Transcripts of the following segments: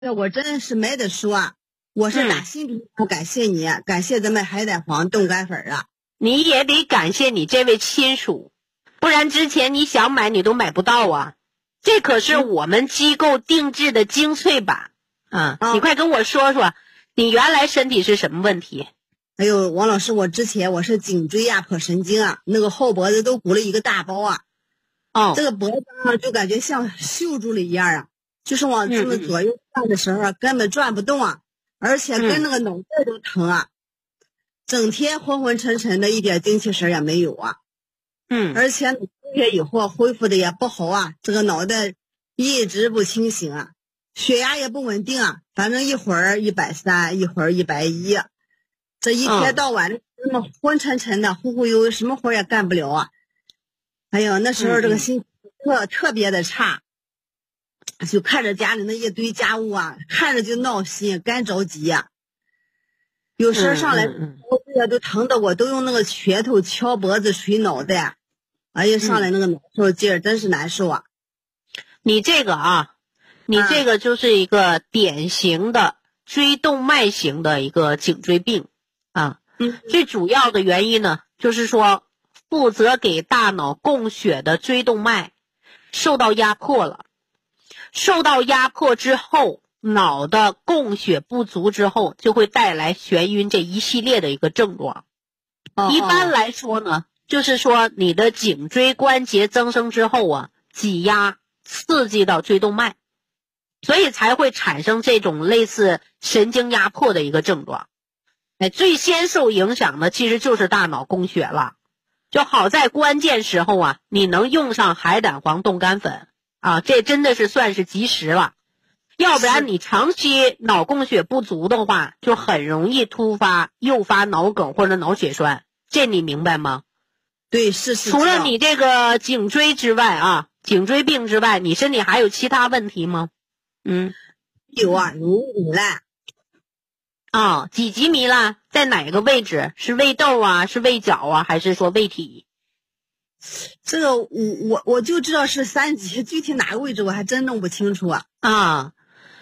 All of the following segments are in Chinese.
我真是没得说，我是打心底感谢你，感谢咱们海带黄冻干粉啊。 你也得感谢你这位亲属，不然之前你想买你都买不到啊。这可是我们机构定制的精粹版啊！你快跟我说说，你原来身体是什么问题？ 哎呦，王老师，我之前我是颈椎压迫神经啊，那个后脖子都鼓了一个大包啊。这个脖子上就感觉像锈住了一样啊，就是往这么左右转的时候啊，根本转不动啊，而且跟那个脑袋都疼啊，整天昏昏沉沉的，一点精气神也没有啊。而且2个月以后恢复的也不好啊，这个脑袋一直不清醒啊，血压也不稳定啊，反正一会儿130，一会儿110，这一天到晚那么昏沉沉的，忽忽悠悠，什么活也干不了啊。哎呦，那时候这个心情特别的差，就看着家里那一堆家务啊，看着就闹心，干着急呀。有时候上来都疼得我都用那个拳头敲脖子捶脑袋，哎呀，上来那个难受劲儿真是难受啊。 你这个就是一个典型的椎动脉型的一个颈椎病啊。最主要的原因呢，就是说负责给大脑供血的椎动脉受到压迫了，受到压迫之后，脑的供血不足之后，就会带来眩晕这一系列的一个症状。一般来说呢，就是说你的颈椎关节增生之后啊，挤压刺激到椎动脉，所以才会产生这种类似神经压迫的一个症状。最先受影响的其实就是大脑供血了。就好在关键时候啊，你能用上海胆黄冻干粉啊，这真的是算是及时了。要不然你长期脑供血不足的话，就很容易突发诱发脑梗或者脑血栓，这你明白吗？ 对，是。 除了你这个颈椎之外啊，颈椎病之外，你身体还有其他问题吗？ 有啊，有糜烂。 几级糜烂？在哪个位置？是胃窦啊，是胃角啊，还是说胃体？ 这个我就知道是3级，具体哪个位置我还真弄不清楚啊。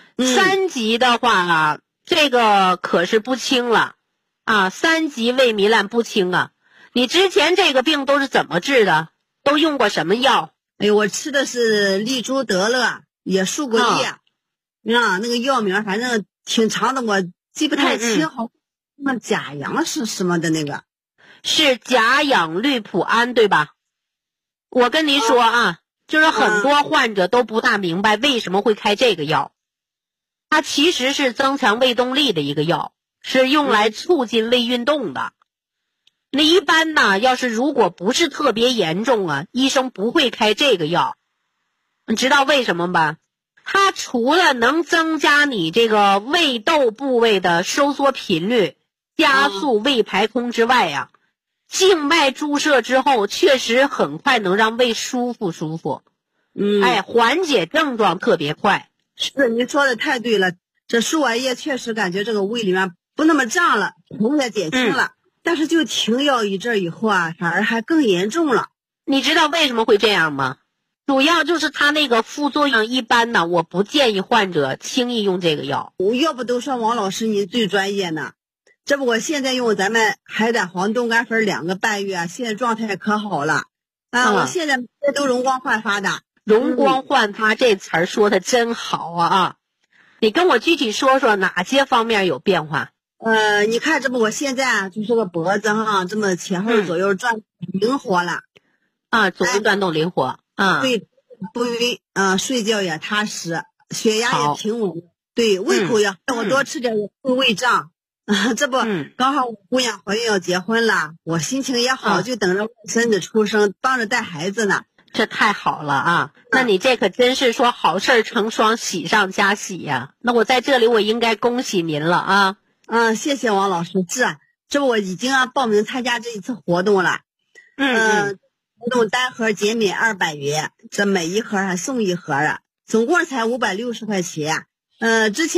3级的话啊，这个可是不轻了啊，3级胃糜烂不轻啊。你之前这个病都是怎么治的？都用过什么药？ 哎呦，我吃的是利珠德乐，也输过液那个药名反正挺长的，我记不太清，好像甲阳是什么的那个， 是甲氧氯普胺对吧？我跟您说啊，就是很多患者都不大明白为什么会开这个药，它其实是增强胃动力的一个药，是用来促进胃运动的。那一般呢，要是如果不是特别严重啊，医生不会开这个药。你知道为什么吧？它除了能增加你这个胃窦部位的收缩频率，加速胃排空之外呀，静脉注射之后确实很快能让胃舒服，缓解症状特别快。 是，你说的太对了，这输完液确实感觉这个胃里面不那么胀了，疼也减轻了，但是就停药一阵以后啊，反而还更严重了。 你知道为什么会这样吗？主要就是它那个副作用一般呢，我不建议患者轻易用这个药。 要不都说王老师你最专业呢，这不我现在用咱们海胆黄冻干粉2个半月，现在状态可好了我现在都容光焕发的。 容光焕发这词儿说的真好啊！你跟我具体说说哪些方面有变化？ 你看这不我现在就是个脖子这么前后左右转灵活了左右转动灵活对，不晕睡觉也踏实，血压也平稳，对，胃口也我多吃点也不胃胀这不刚好我姑娘怀孕要结婚了，我心情也好，就等着孙子出生，帮着带孩子呢。 这太好了啊！那你这可真是说好事成双，喜上加喜呀！那我在这里我应该恭喜您了啊！ 谢谢王老师，这我已经报名参加这一次活动了。活动单盒减免200元，这每一盒还送一盒总共才560块钱。之前